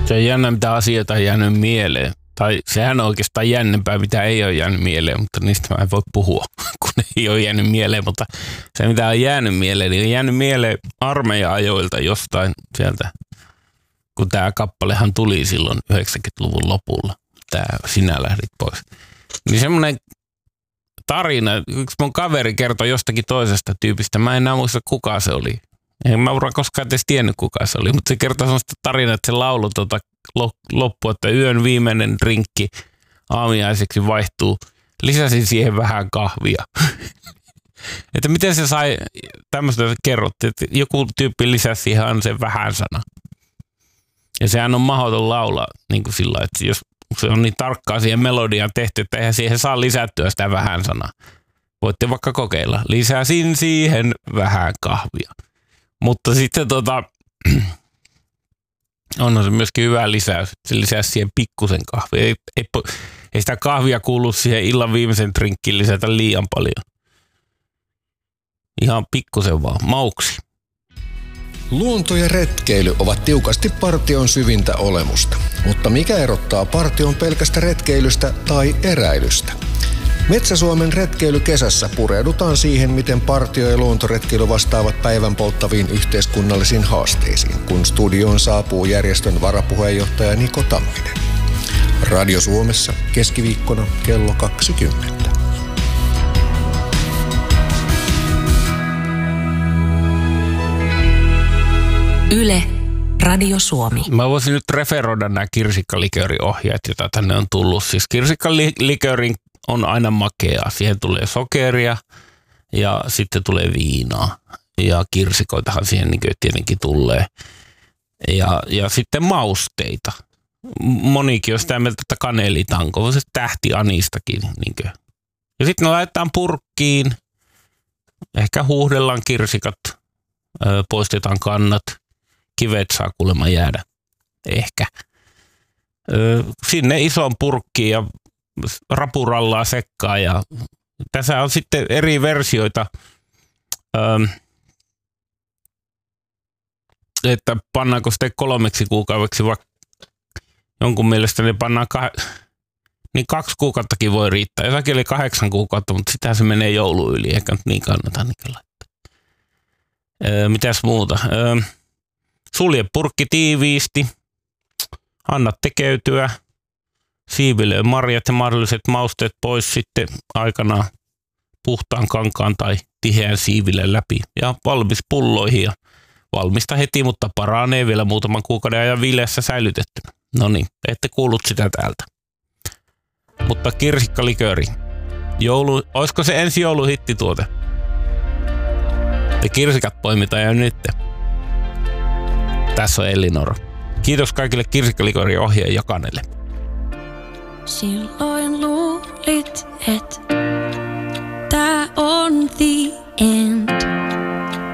Se on jännä, mitä asioita on jäänyt mieleen. Tai sehän on oikeastaan jännempää, mitä ei ole jäänyt mieleen, mutta niistä mä en voi puhua, kun ei ole jäänyt mieleen. Mutta se, mitä on jäänyt mieleen, niin on jäänyt mieleen armeija-ajoilta jostain sieltä, kun tämä kappalehan tuli silloin 90-luvun lopulla. Tämä Sinä lähdit pois. Niin semmoinen tarina, yksi mun kaveri kertoi jostakin toisesta tyypistä. Mä en enää muista, kuka se oli. En mä koskaan edes tiennyt, kuka se oli, mutta se kertoi sellaista tarinaa, että se laulu loppu, että yön viimeinen drinkki aamiaiseksi vaihtuu. Lisäsin siihen vähän kahvia. Että miten se sai, tämmöistä kerrottiin, että joku tyyppi lisäsi siihen sen vähän sana. Ja sehän on mahdoton laulaa niin kuin sillä, että jos se on niin tarkkaan siihen melodiaan tehty, että eihän siihen saa lisättyä sitä vähän sanaa. Voitte vaikka kokeilla. Lisäsin siihen vähän kahvia. Mutta sitten onhan se myöskin hyvä lisäys. Se lisäsi siihen pikkusen kahvia. Ei sitä kahvia kuulu siihen illan viimeisen drinkkiin lisätä liian paljon. Ihan pikkusen vaan. Mauksi. Luonto ja retkeily ovat tiukasti partion syvintä olemusta. Mutta mikä erottaa partion pelkästä retkeilystä tai eräilystä? Metsä-Suomen retkeilykesässä pureudutaan siihen, miten partio- ja luontoretkeily vastaavat päivän polttaviin yhteiskunnallisiin haasteisiin, kun studioon saapuu järjestön varapuheenjohtaja Niko Tamminen. Radio Suomessa keskiviikkona kello 20. Yle, Radio Suomi. Mä voisin nyt referoida nämä kirsikkalikööriohjeet, joita tänne on tullut. Siis kirsikkaliköörin on aina makeaa. Siihen tulee sokeria ja sitten tulee viinaa. Ja kirsikoitahan siihen niin tietenkin tulee. Ja sitten mausteita. Monikin on sitä mieltä, että kanelitanko, voisi tähti anistakin. Niin. Ja sitten ne laitetaan purkkiin. Ehkä huuhdellaan kirsikat, poistetaan kannat. Kivet saa kuulemma jäädä. Ehkä. Sinne isoon purkkiin ja rapurallaa sekkaan. Ja tässä on sitten eri versioita, että pannaanko sitten 3 kuukaudeksi, vaikka jonkun mielestä ne pannaan niin 2 kuukauttakin voi riittää. Jossakin oli 8 kuukautta, mutta sitähän se menee joulu yli, eikä nyt niin kannata niin laittaa. Mitäs muuta? Sulje purkki tiiviisti, anna tekeytyä, siivilöi marjat ja mahdolliset mausteet pois sitten aikanaan puhtaan kankaan tai tiheän siivilön läpi ja valmis pulloihin ja valmista heti, mutta paranee vielä muutaman kuukauden ajan viileässä säilytettynä. No niin, ette kuullut sitä täältä. Mutta kirsikkalikööri. Olisiko se ensi jouluhittituote? Ja kirsikat poimitaan jo nyt. Tässä on Elinor. Kiitos kaikille kirsikkalikööriohjeen jakaneille. Silloin luulit, että tää on the end.